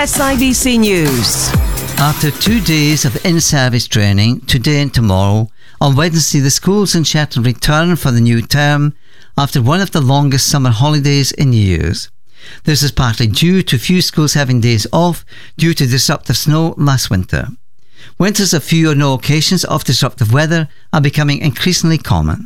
SIBC News. After 2 days of in-service training, today and tomorrow, on Wednesday the schools in Shetland return for the new term after one of the longest summer holidays in years. This is partly due to few schools having days off due to disruptive snow last winter. Winters of few or no occasions of disruptive weather are becoming increasingly common.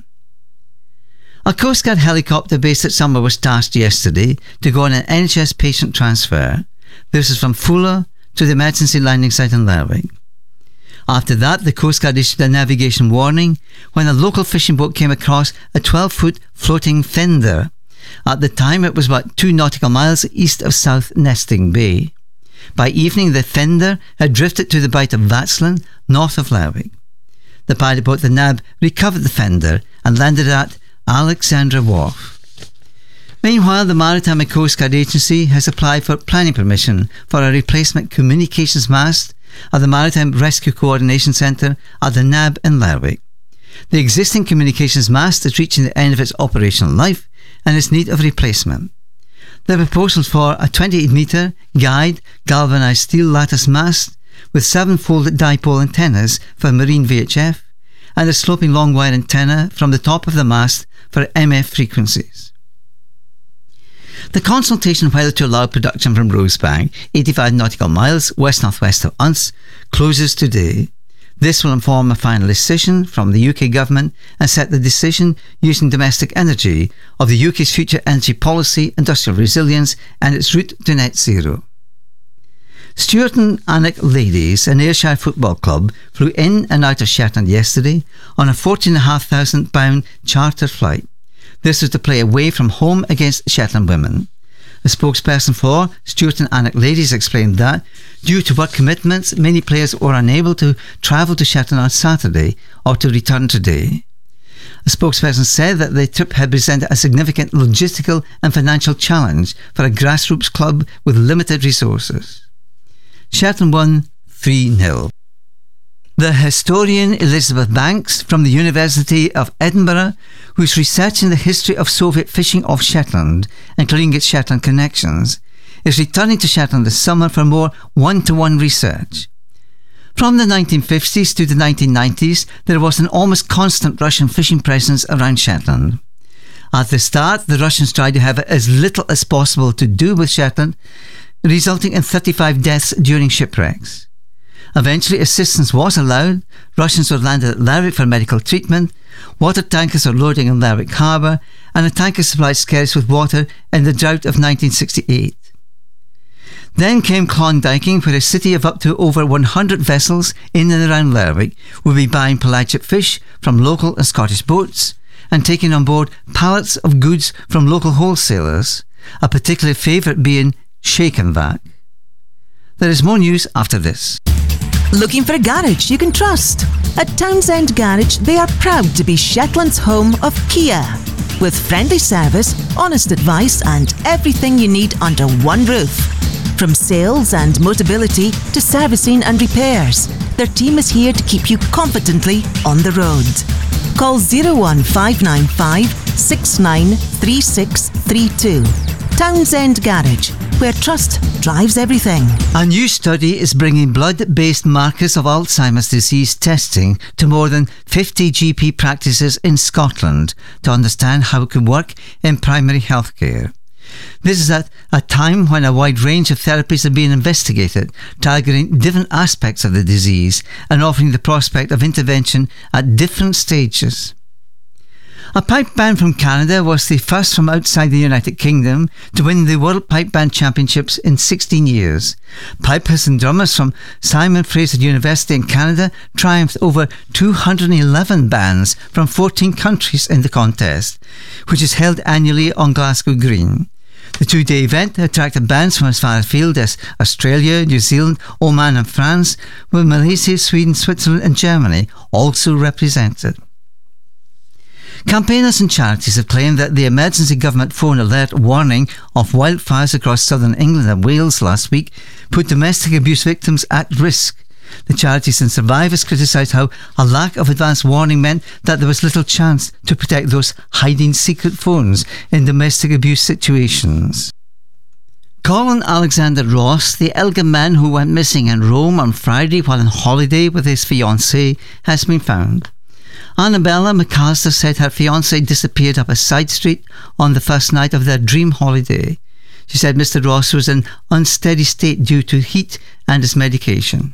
A Coast Guard helicopter based at Summer was tasked yesterday to go on an NHS patient transfer. This is from Fuller to the emergency landing site in Lerwick. After that, the Coast Guard issued a navigation warning when a local fishing boat came across a 12-foot floating fender. At the time, it was about 2 nautical miles east of South Nesting Bay. By evening, the fender had drifted to the Bight of Vatsland, north of Lerwick. The pilot boat, the NAB, recovered the fender and landed at Alexandra Wharf. Meanwhile, the Maritime and Coast Guard Agency has applied for planning permission for a replacement communications mast at the Maritime Rescue Coordination Centre at the NAB in Lerwick. The existing communications mast is reaching the end of its operational life and is in need of replacement. The proposal for a 28-metre guide galvanised steel lattice mast with 7-folded dipole antennas for marine VHF and a sloping long wire antenna from the top of the mast for MF frequencies. The consultation whether to allow production from Rosebank, 85 nautical miles west-northwest of Unst, closes today. This will inform a final decision from the UK government and set the decision using domestic energy of the UK's future energy policy, industrial resilience and its route to net zero. Stuart and Alnwick Ladies, an Ayrshire football club, flew in and out of Shetland yesterday on a £14,500 charter flight. This was to play away from home against Shetland women. A spokesperson for Stuart and Alnwick Ladies explained that, due to work commitments, many players were unable to travel to Shetland on Saturday or to return today. A spokesperson said that the trip had presented a significant logistical and financial challenge for a grassroots club with limited resources. Shetland won 3-0. The historian Elizabeth Banks from the University of Edinburgh, who's researching the history of Soviet fishing off Shetland, including its Shetland connections, is returning to Shetland this summer for more one-to-one research. From the 1950s to the 1990s, there was an almost constant Russian fishing presence around Shetland. At the start, the Russians tried to have as little as possible to do with Shetland, resulting in 35 deaths during shipwrecks. Eventually, assistance was allowed. Russians were landed at Lerwick for medical treatment, water tankers were loading in Lerwick Harbour, and a tanker supplied Skerries with water in the drought of 1968. Then came Klondiking, where a city of up to over 100 vessels in and around Lerwick would be buying pelagic fish from local and Scottish boats and taking on board pallets of goods from local wholesalers, a particular favourite being Shaken Vac. There is more news after this. Looking for a garage you can trust? At Townsend Garage, they are proud to be Shetland's home of Kia. With friendly service, honest advice and everything you need under one roof. From sales and Motability to servicing and repairs, their team is here to keep you confidently on the road. Call 01595 693632. Townsend Garage, where trust drives everything. A new study is bringing blood-based markers of Alzheimer's disease testing to more than 50 GP practices in Scotland to understand how it could work in primary healthcare. This is at a time when a wide range of therapies are being investigated, targeting different aspects of the disease and offering the prospect of intervention at different stages. A pipe band from Canada was the first from outside the United Kingdom to win the World Pipe Band Championships in 16 years. Pipers and drummers from Simon Fraser University in Canada triumphed over 211 bands from 14 countries in the contest, which is held annually on Glasgow Green. The two-day event attracted bands from as far afield as Australia, New Zealand, Oman and France, with Malaysia, Sweden, Switzerland and Germany also represented. Campaigners and charities have claimed that the emergency government phone alert warning of wildfires across southern England and Wales last week put domestic abuse victims at risk. The charities and survivors criticised how a lack of advance warning meant that there was little chance to protect those hiding secret phones in domestic abuse situations. Colin Alexander Ross, the Elgin man who went missing in Rome on Friday while on holiday with his fiancée, has been found. Annabella McAllister said her fiancé disappeared up a side street on the first night of their dream holiday. She said Mr. Ross was in unsteady state due to heat and his medication.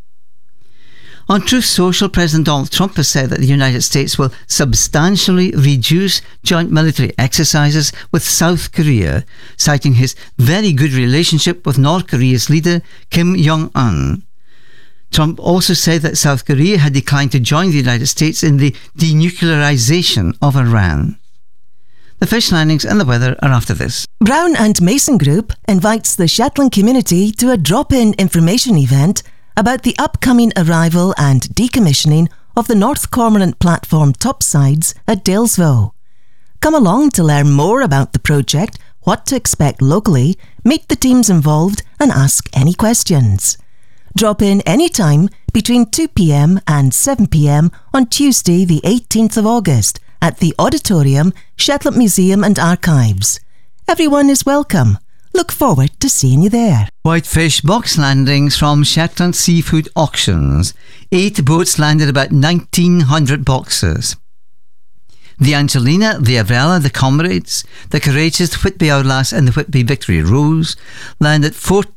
On Truth Social, President Donald Trump has said that the United States will substantially reduce joint military exercises with South Korea, citing his very good relationship with North Korea's leader Kim Jong-un. Trump also said that South Korea had declined to join the United States in the denuclearization of Iran. The fish landings and the weather are after this. Brown and Mason Group invites the Shetland community to a drop-in information event about the upcoming arrival and decommissioning of the North Cormorant platform topsides at Dalesville. Come along to learn more about the project, what to expect locally, meet the teams involved and ask any questions. Drop in anytime between 2 p.m. and 7 p.m. on Tuesday the 18th of August at the Auditorium, Shetland Museum and Archives. Everyone is welcome. Look forward to seeing you there. Whitefish box landings from Shetland Seafood Auctions. 8 boats landed about 1,900 boxes. The Angelina, the Arella, the Comrades, the Courageous, the Whitby Hourglass and the Whitby Victory Rose landed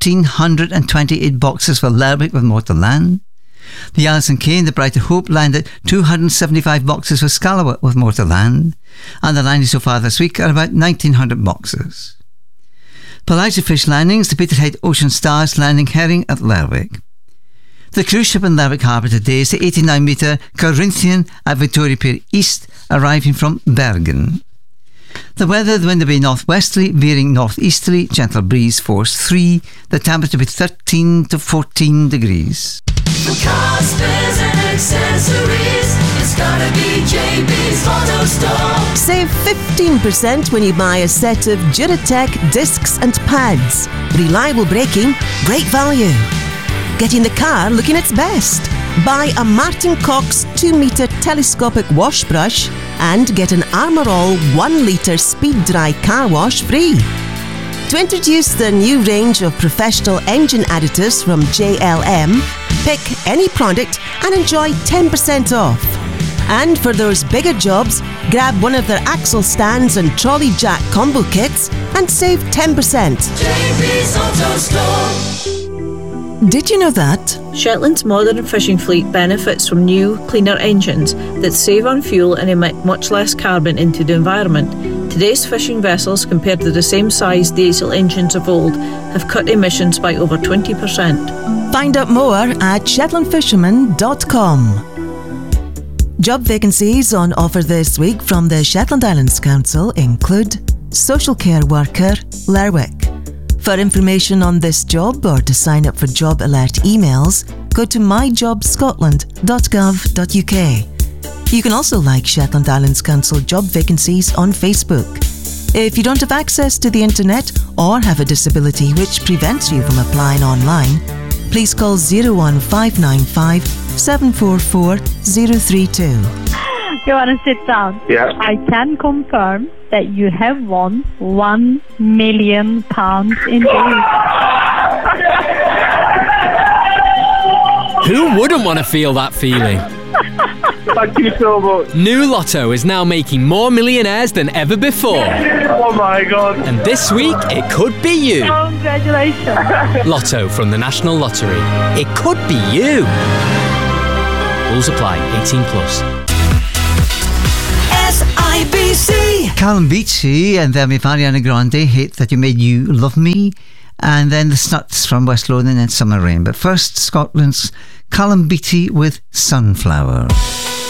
1,428 boxes for Lerwick with more to land. The Alison Kane, the Brighter Hope landed 275 boxes for Scalloway with more to land. And the landings so far this week are about 1,900 boxes. Pelagic fish landings, the Peterhead Ocean Stars landing herring at Lerwick. The cruise ship in Lerwick Harbour today is the 89-metre Corinthian at Victoria Pier East, arriving from Bergen. The weather, the wind will be northwesterly, veering northeasterly, gentle breeze, force 3. The temperature will be 13 to 14 degrees. For cars, spares and accessories, it's gotta be JB's Auto Store. Save 15% when you buy a set of Duratec discs and pads. Reliable braking, great value. Getting the car looking its best. Buy a Martin Cox 2-metre telescopic wash brush and get an Armour All 1-litre speed dry car wash free. To introduce the new range of professional engine additives from JLM, pick any product and enjoy 10% off. And for those bigger jobs, grab one of their axle stands and trolley jack combo kits and save 10%. JB's Auto Store. Did you know that? Shetland's modern fishing fleet benefits from new, cleaner engines that save on fuel and emit much less carbon into the environment. Today's fishing vessels, compared to the same size diesel engines of old, have cut emissions by over 20%. Find out more at shetlandfisherman.com. Job vacancies on offer this week from the Shetland Islands Council include social care worker, Lerwick. For information on this job or to sign up for job alert emails, go to myjobscotland.gov.uk. You can also like Shetland Islands Council job vacancies on Facebook. If you don't have access to the internet or have a disability which prevents you from applying online, please call 01595 744 032. You want to sit down? Yeah. I can confirm that you have won £1 million indeed. Who wouldn't want to feel that feeling? Thank you so much. New Lotto is now making more millionaires than ever before. Oh my God. And this week, it could be you. Congratulations. Lotto from the National Lottery. It could be you. Rules apply. 18 plus. SIBC. Callum Beatty and then with Ariana Grande, Hate That You Made You Love Me, and then the Snuts from West Lothian and Summer Rain. But first, Scotland's Callum Beatty with Sunflower.